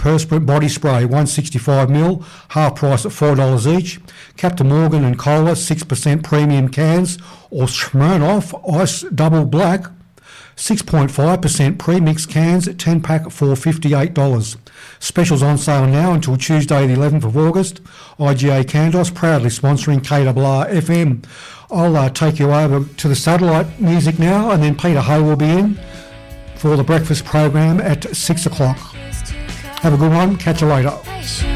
antiperspirant body spray, 165ml, half price at $4 each. Captain Morgan and Cola, 6% premium cans, or Smirnoff Ice Double Black, 6.5% pre-mixed cans at 10-pack at $4.58. Specials on sale now until Tuesday the 11th of August. IGA Candos proudly sponsoring KRR FM. I'll take you over to the satellite music now, and then Peter Hay will be in for the breakfast program at 6 o'clock. Have a good one. Catch you later.